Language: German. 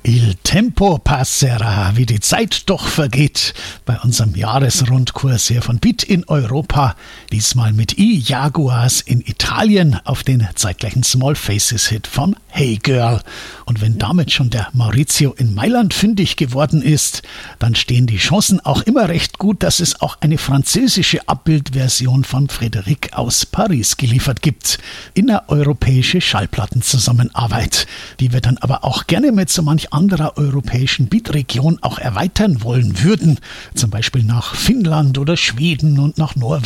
Il tempo passerà, wie die Zeit doch vergeht, bei unserem Jahresrundkurs hier von Beat in Europa, diesmal mit I-Jaguars in Italien auf den zeitgleichen Small Faces Hit von Hey Girl. Und wenn damit schon der Maurizio in Mailand fündig geworden ist, dann stehen die Chancen auch immer recht gut, dass es auch eine französische Abbildversion von Frédéric aus Paris geliefert gibt. Innereuropäische Schallplattenzusammenarbeit, die wir dann aber auch gerne mit so manch anderer europäischen Beatregion auch erweitern wollen würden. Zum Beispiel nach Finnland oder Schweden und nach Norwegen.